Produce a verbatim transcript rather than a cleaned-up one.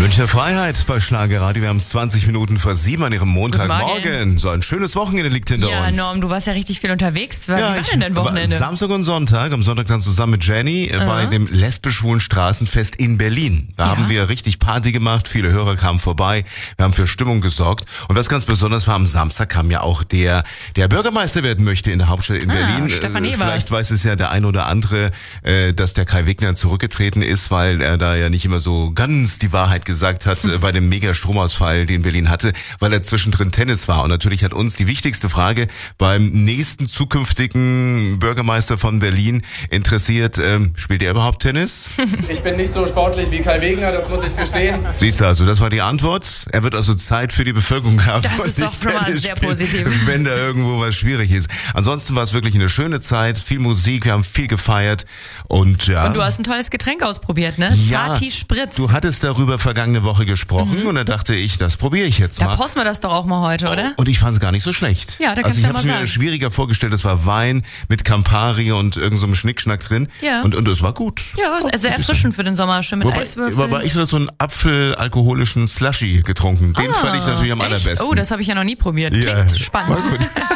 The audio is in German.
Münchner Freiheit bei Schlagerradio. Wir haben es zwanzig Minuten vor sieben an Ihrem Montagmorgen. So ein schönes Wochenende liegt hinter ja, uns. Ja, Norm, du warst ja richtig viel unterwegs. Wie ja, war denn dein Wochenende? Samstag und Sonntag. Am Sonntag dann zusammen mit Jenny uh-huh. bei dem lesbisch-schwulen Straßenfest in Berlin. Da ja. haben wir richtig Party gemacht. Viele Hörer kamen vorbei. Wir haben für Stimmung gesorgt. Und was ganz besonders war, am Samstag kam ja auch der, der Bürgermeister werden möchte in der Hauptstadt in ah, Berlin. Stefan Ebert. Vielleicht weiß es ja der ein oder andere, dass der Kai Wegner zurückgetreten ist, weil er da ja nicht immer so ganz die Wahrheit gesagt hat bei dem Mega-Stromausfall, den Berlin hatte, weil er zwischendrin Tennis war. Und natürlich hat uns die wichtigste Frage beim nächsten zukünftigen Bürgermeister von Berlin interessiert, ähm, spielt er überhaupt Tennis? Ich bin nicht so sportlich wie Kai Wegner, das muss ich gestehen. Siehst du also, das war die Antwort. Er wird also Zeit für die Bevölkerung haben. Das ist doch schon mal sehr positiv. Wenn da irgendwo was schwierig ist. Ansonsten war es wirklich eine schöne Zeit, viel Musik, wir haben viel gefeiert. Und ja. Und du hast ein tolles Getränk ausprobiert, ne? Ja, Sati Spritz. Du hattest darüber vergangene Woche gesprochen. Mhm. Und dann dachte ich, das probiere ich jetzt mal. Da posten wir das doch auch mal heute, oder? Und ich fand es gar nicht so schlecht. Ja, da kannst also du ich ja mal habe es sagen. mir schwieriger vorgestellt. Es war Wein mit Campari und irgend so einem Schnickschnack drin. Ja. Und und es war gut. Ja, oh, sehr erfrischend für den Sommer. Schön mit wobei, Eiswürfeln. Wobei ich so einen apfelalkoholischen Slushy getrunken. Den ah, fand ich natürlich am echt? allerbesten. Oh, das habe ich ja noch nie probiert. Klingt ja. spannend. War gut.